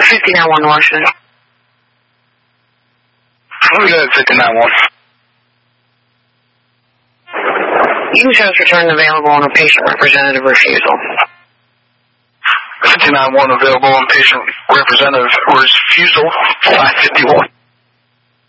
59-1 Washington. Let me go ahead, 59-1. You shows return available on a patient representative refusal. 59-1 available on patient representative refusal, 551.